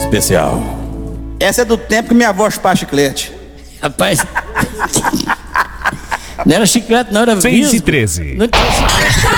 especial. Essa é do tempo que minha avó chupava chiclete. Rapaz. Não era chiclete, não era 6:13. Não tinha chiclete.